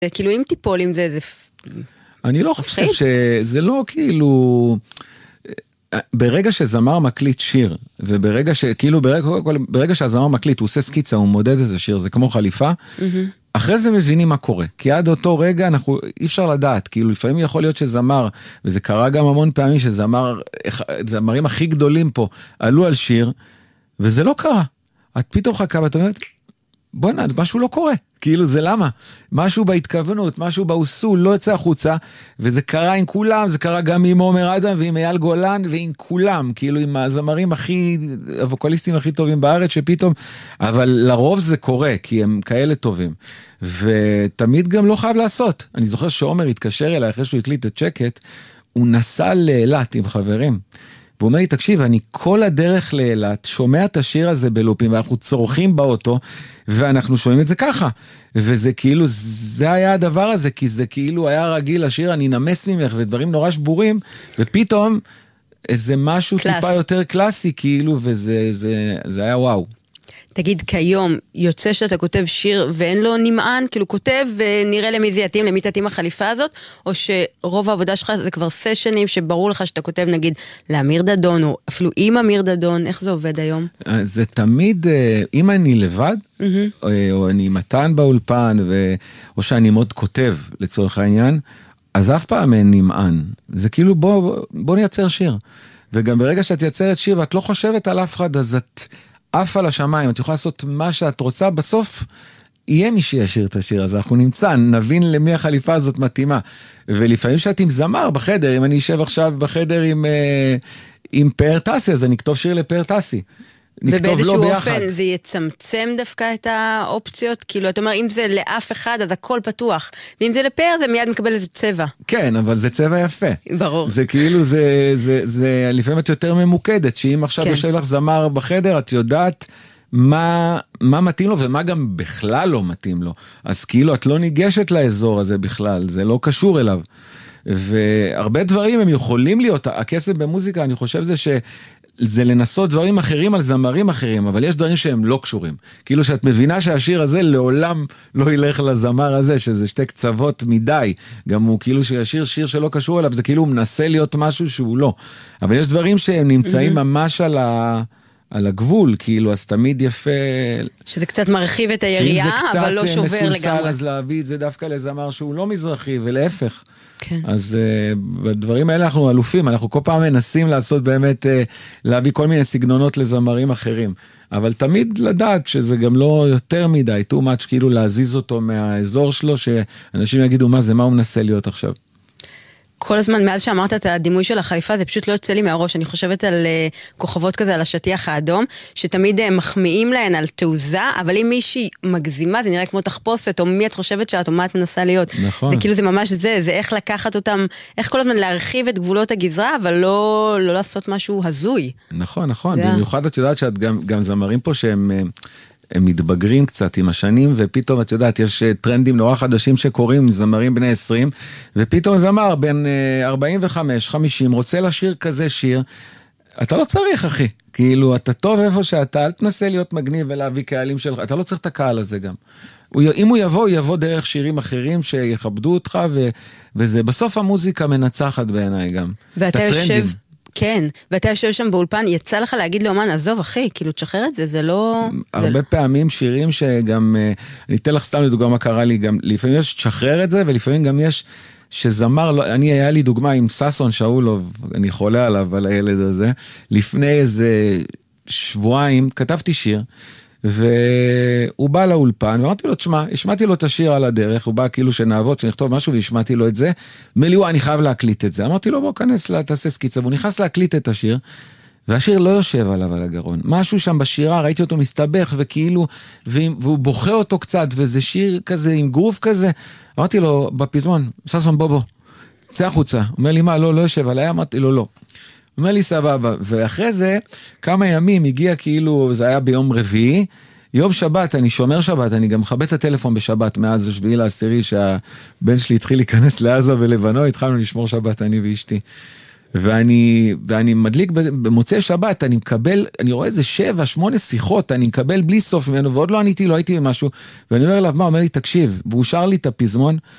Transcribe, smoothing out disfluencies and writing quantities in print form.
כאילו אם תיפול עם זה, אני לא חושב שזה לא כאילו, ברגע שזמר מקליט שיר, וברגע שכאילו, ברגע שהזמר מקליט, הוא עושה סקיצה, הוא מודד את השיר, זה כמו חליפה, אחרי זה מבינים מה קורה, כי עד אותו רגע אי אפשר לדעת, כאילו לפעמים יכול להיות שזמר, וזה קרה גם המון פעמים שזמרים הכי גדולים פה עלו על שיר, וזה לא קרה. את פתאום חכה ואת אומרת, בוא נעד, משהו לא קורה, כאילו זה למה? משהו בהתכוונות, משהו בעוסול, לא יצא החוצה, וזה קרה עם כולם, זה קרה גם עם עומר אדם ועם אייל גולן ועם כולם, כאילו עם הזמרים הווקליסטים הכי טובים בארץ, שפתאום, אבל לרוב זה קורה, כי הם כאלה טובים, ותמיד גם לא חייב לעשות. אני זוכר שעומר התקשר אליי אחרי שהוא הקליט את שקט, הוא נסע לאילת עם חברים, והוא אומר לי, תקשיב, אני כל הדרך לאילת, שומע את השיר הזה בלופים, ואנחנו צורכים באוטו, ואנחנו שומעים את זה ככה. וזה כאילו, זה היה הדבר הזה, כי זה כאילו היה רגיל לשיר, אני נמס ממך, ודברים נורא שבורים, ופתאום, איזה משהו טיפה יותר קלאסי, כאילו, וזה היה וואו. תגיד, כיום יוצא שאתה כותב שיר ואין לו נמען, כאילו כותב ונראה למי זה יתאים, למי תתאים החליפה הזאת, או שרוב העבודה שלך זה כבר סשנים שברור לך שאתה כותב נגיד לאמיר דדון, או אפילו עם אמיר דדון, איך זה עובד היום? זה תמיד, אם אני לבד, או אני מתן באולפן, או שאני מאוד כותב לצורך העניין, אז אף פעם אין נמען. זה כאילו בוא נייצר שיר. וגם ברגע שאת יצרת שיר ואת לא חושבת על אף אחד, אז את אף על השמיים, את יכולה לעשות מה שאת רוצה, בסוף יהיה מי שישיר את השיר הזה, אנחנו נמצא, נבין למי החליפה הזאת מתאימה, ולפעמים שאת עם זמר בחדר, אם אני אשב עכשיו בחדר עם פאר טסי, אז אני אכתוב שיר לפאר טסי, ובאיזשהו אופן זה יצמצם דווקא את האופציות, כאילו אתה אומר אם זה לאף אחד אז הכל פתוח, ואם זה לפאר זה מיד מקבל איזה צבע. כן, אבל זה צבע יפה. ברור. זה כאילו, זה לפעמים את יותר ממוקדת, שאם עכשיו יושב לך זמר בחדר, את יודעת מה מתאים לו ומה גם בכלל לא מתאים לו. אז כאילו את לא ניגשת לאזור הזה בכלל, זה לא קשור אליו. והרבה דברים הם יכולים להיות, הכסף במוזיקה אני חושב זה לנסות דברים אחרים על זמרים אחרים, אבל יש דברים שהם לא קשורים. כאילו שאת מבינה שהשיר הזה לעולם לא ילך לזמר הזה, שזה שתי קצוות מדי. גם הוא כאילו שישיר שיר שלא קשור אליו, זה כאילו הוא מנסה להיות משהו שהוא לא. אבל יש דברים שהם נמצאים ממש על הגבול, כאילו, אז תמיד יפה. שזה קצת מרחיב את היריעה, אבל לא שובר לגמרי. שאם זה קצת מסולסל, אז להביא את זה דווקא לזמר שהוא לא מזרחי, ולהפך. כן. אז בדברים האלה אנחנו אלופים, אנחנו כל פעם מנסים לעשות באמת, להביא כל מיני סגנונות לזמרים אחרים, אבל תמיד לדעת שזה גם לא יותר מדי, too much, כאילו להזיז אותו מהאזור שלו, שאנשים יגידו מה זה, מה הוא מנסה להיות עכשיו. כל הזמן, מאז שאמרת את הדימוי של החליפה, זה פשוט לא יוצא לי מהראש, אני חושבת על כוכבות כזה, על השטיח האדום, שתמיד מחמיאים להן על תעוזה, אבל אם מישהי מגזימה, זה נראה כמו תחפושת, או מי את חושבת שאת, או מה את מנסה להיות. נכון. זה כאילו זה ממש זה איך לקחת אותם, איך כל הזמן להרחיב את גבולות הגזרה, אבל לא לעשות משהו הזוי. נכון, נכון. במיוחד את יודעת שאת גם זמרים פה שהם הם מתבגרים קצת עם השנים, ופתאום את יודעת, יש טרנדים נורא חדשים שקורים, זמרים בני 20, ופתאום זמר בין 45, 50, רוצה לשיר כזה שיר, אתה לא צריך אחי, כאילו אתה טוב איפה שאתה, אל תנסה להיות מגניב ולהביא קהלים שלך, אתה לא צריך את הקהל הזה גם. אם הוא יבוא דרך שירים אחרים שיכבדו אותך, וזה בסוף המוזיקה מנצחת בעיניי גם. ואתה יושב... כן, ואתה יושב שם באולפן, יצא לך להגיד לאומן, עזוב אחי, כאילו תשחרר את זה, זה לא... הרבה פעמים שירים שגם, אני אתן לך סתם לדוגמה מה קרה לי, גם לפעמים יש תשחרר את זה, ולפעמים גם יש שזמר, היה לי דוגמה עם ססון שאולוב, אני חולה עליו, על הילד הזה, לפני איזה שבועיים, כתבתי שיר, והוא בא לאולפן, ואמרתי לו, תשמע, השמעתי לו את השיר על הדרך, הוא בא כאילו שנעבוד, שנכתוב משהו, והשמעתי לו את זה, מליו, אני חייב להקליט את זה. אמרתי לו, בוא, כנס, תעשה סקיצה, והוא נכנס להקליט את השיר, והשיר לא יושב עליו על הגרון. משהו שם בשירה, ראיתי אותו מסתבך, וכאילו, והוא בוכה אותו קצת, וזה שיר כזה, עם גרוף כזה. אמרתי לו, בפזמון, ססון, בוא, צא החוצה. הוא אומר לי, מה, לא יושב עליי? אמרתי לו, לא. הוא אומר לי סבבה, ואחרי זה כמה ימים הגיע כאילו, זה היה ביום רביעי, יום שבת, אני שומר שבת, אני גם מכבד את הטלפון בשבת מאז השביעי לעשירי, שהבן שלי התחיל להיכנס לעזה ולבנון, התחלנו לשמור שבת, אני ואשתי. ואני מדליק במוצאי שבת, אני מקבל, אני רואה איזה 7-8 שיחות, אני מקבל בלי סוף ממנו, ועוד לא עניתי, לא הייתי במשהו, ואני אומר אליו, מה, אומר לי, תקשיב, והוא שר לי את הפזמון,